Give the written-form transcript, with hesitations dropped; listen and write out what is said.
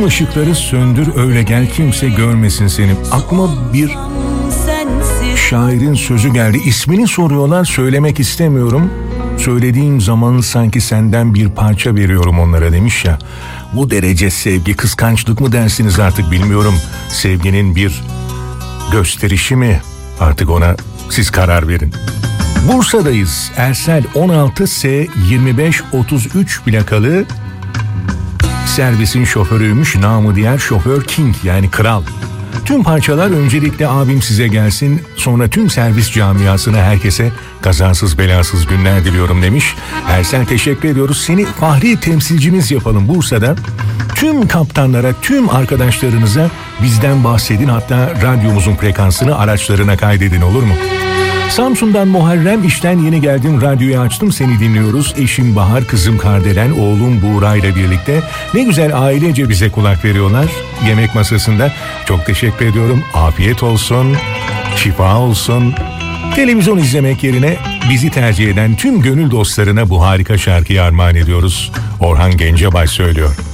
Tüm ışıkları söndür, öyle gel, kimse görmesin seni. Aklıma bir şairin sözü geldi. İsmini soruyorlar, söylemek istemiyorum. Söylediğim zaman sanki senden bir parça veriyorum onlara demiş ya. Bu derece sevgi, kıskançlık mı dersiniz artık bilmiyorum. Sevginin bir gösterişi mi? Artık ona siz karar verin. Bursa'dayız. Ersel 16S2533 plakalı servisin şoförüymüş. Namı diğer şoför King, yani kral. Tüm parçalar öncelikle abim size gelsin, sonra tüm servis camiasına, herkese kazasız belasız günler diliyorum demiş. Ersel, teşekkür ediyoruz. Seni fahri temsilcimiz yapalım Bursa'da. Tüm kaptanlara, tüm arkadaşlarınıza bizden bahsedin. Hatta radyomuzun frekansını araçlarına kaydedin, olur mu? Samsun'dan Muharrem, işten yeni geldim, radyoyu açtım, seni dinliyoruz. Eşim Bahar, kızım Kardelen, oğlum Buğra ile birlikte ne güzel ailece bize kulak veriyorlar yemek masasında. Çok teşekkür ediyorum. Afiyet olsun, şifa olsun. Televizyon izlemek yerine bizi tercih eden tüm gönül dostlarına bu harika şarkıyı armağan ediyoruz. Orhan Gencebay söylüyor.